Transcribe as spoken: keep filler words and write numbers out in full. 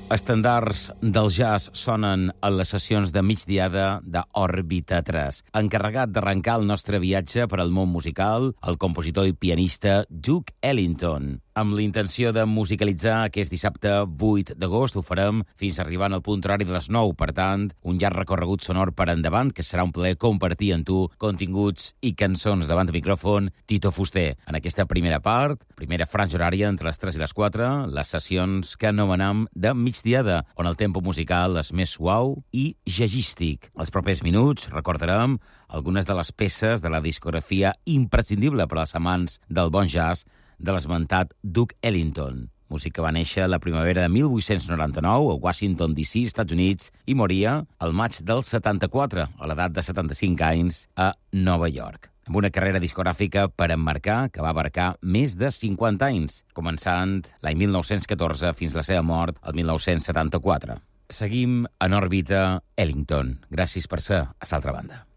Estandards del jazz sonen a les sessions de migdiada d'Òrbita tres. Encarregat d'arrencar el nostre viatge per al món musical, el compositor i pianista Duke Ellington. Amb la intenció de musicalitzar aquest dissabte vuit d'agost, ho farem fins arribant al punt horari de les nou. Per tant, un llarg recorregut sonor per endavant, que serà un plaer compartir amb tu continguts i cançons davant de micròfon Tito Fuster. En aquesta primera part, primera franja horària entre les tres i les quatre, les sessions que anomenam de migdiada, on el tempo musical és més suau i jazzístic. Els propers minuts recordarem algunes de les peces de la discografia imprescindible per als amants del bon jazz de l'esmentat Duke Ellington. Músic que va néixer la primavera de mil vuit-cents noranta-nou a Washington, D C, Estats Units, i moria al maig del setanta-quatre, a l'edat de setanta-cinc anys, a Nova York. Amb una carrera discogràfica per emmarcar que va abarcar més de cinquanta anys, començant l'any mil nou-cents catorze fins la seva mort el mil nou-cents setanta-quatre. Seguim en òrbita Ellington. Gràcies per ser a l'altra banda.